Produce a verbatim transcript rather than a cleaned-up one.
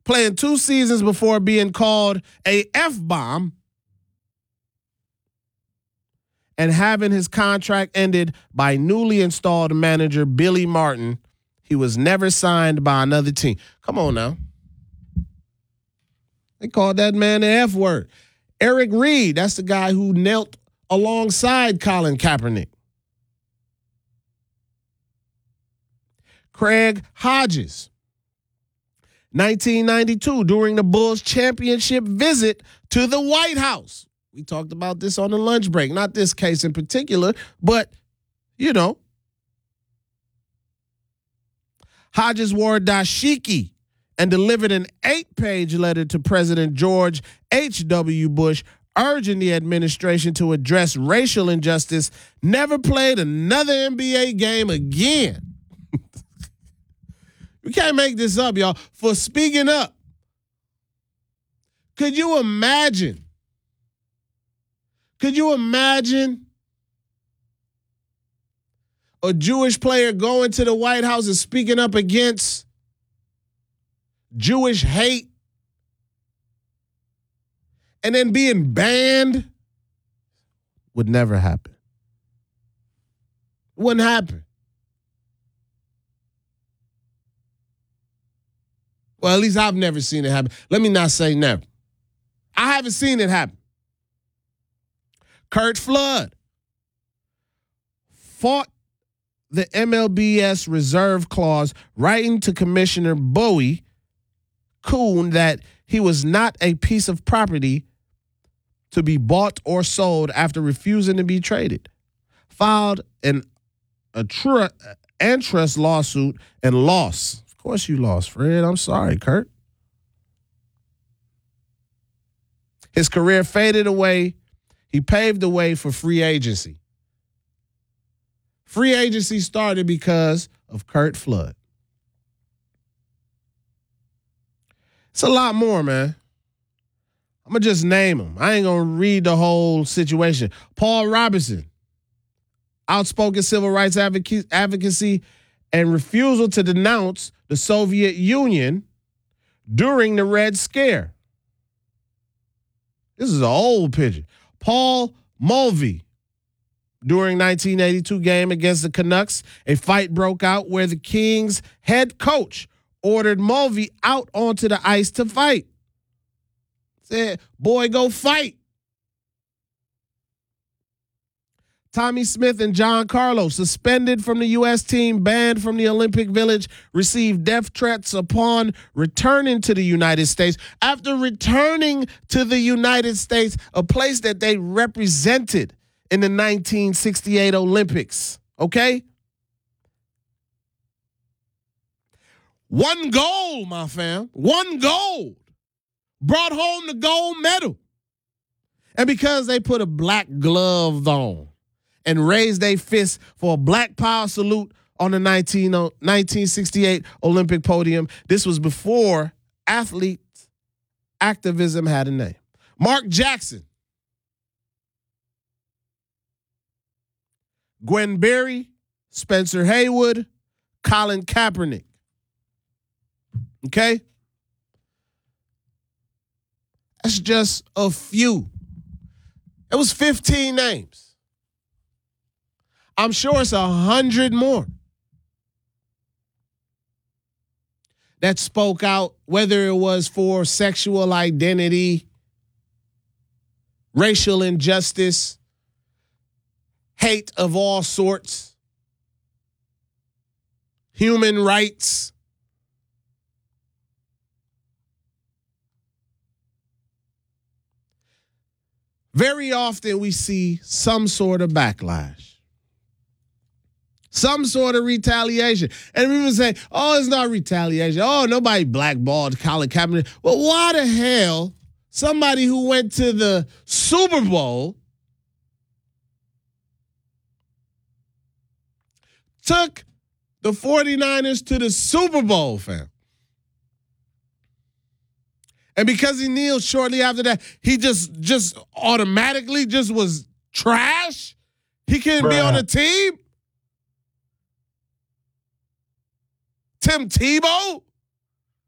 playing two seasons before being called a F-bomb and having his contract ended by newly installed manager Billy Martin. He was never signed by another team. Come on now. They called that man the F word. Eric Reed, that's the guy who knelt alongside Colin Kaepernick. Craig Hodges, nineteen ninety-two, during the Bulls championship visit to the White House. We talked about this on the lunch break. Not this case in particular, but, you know. Hodges wore dashiki and delivered an eight-page letter to President George H W. Bush urging the administration to address racial injustice, never played another N B A game again. We can't make this up, y'all. For speaking up. Could you imagine? Could you imagine a Jewish player going to the White House and speaking up against Jewish hate and then being banned? Would never happen. Wouldn't happen. Well, at least I've never seen it happen. Let me not say never. I haven't seen it happen. Curt Flood fought the M L B S reserve clause, writing to Commissioner Bowie Kuhn that he was not a piece of property to be bought or sold after refusing to be traded. Filed an atru- antitrust lawsuit and lost. Of course you lost, Fred. I'm sorry, Kurt. His career faded away. He paved the way for free agency. Free agency started because of Curt Flood. It's a lot more, man. I'm going to just name them. I ain't going to read the whole situation. Paul Robeson, outspoken civil rights advocacy and refusal to denounce the Soviet Union during the Red Scare. This is an old picture. Paul Mulvey, during nineteen eighty-two game against the Canucks, a fight broke out where the Kings head coach ordered Mulvey out onto the ice to fight. Said, boy, go fight. Tommy Smith and John Carlos, suspended from the U S team, banned from the Olympic Village, received death threats upon returning to the United States. After returning to the United States, a place that they represented in the nineteen sixty-eight Olympics, okay? One goal, my fam, one goal brought home the gold medal. And because they put a black glove on and raised their fist for a black power salute on the nineteen sixty-eight Olympic podium, this was before athlete activism had a name. Mark Jackson, Gwen Berry, Spencer Haywood, Colin Kaepernick. Okay? That's just a few. It was fifteen names. I'm sure it's a hundred more that spoke out, whether it was for sexual identity, racial injustice, hate of all sorts, human rights. Very often we see some sort of backlash, some sort of retaliation. And people say, oh, it's not retaliation. Oh, nobody blackballed Colin Kaepernick. Well, why the hell somebody who went to the Super Bowl took the 49ers to the Super Bowl, fam? And because he kneeled shortly after that, he just just automatically just was trash? He couldn't Bruh. be on the team? Tim Tebow?